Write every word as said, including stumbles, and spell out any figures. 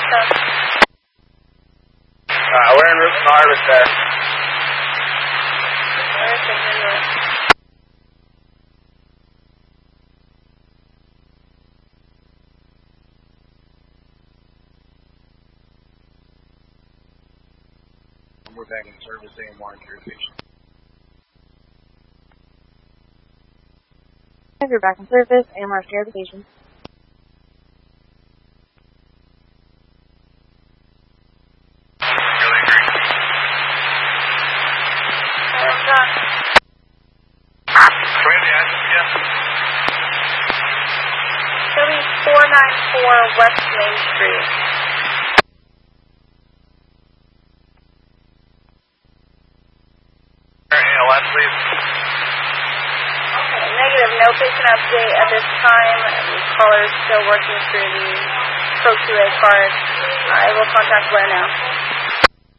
Uh, we're en route from Harvest there. We're back in service A M R communication. You're back in service, A M R Care Station. four ninety-four West Main Street. Last, please. Okay, negative. No patient update at this time. The caller is still working through the Pro two A card. I will contact Blair now.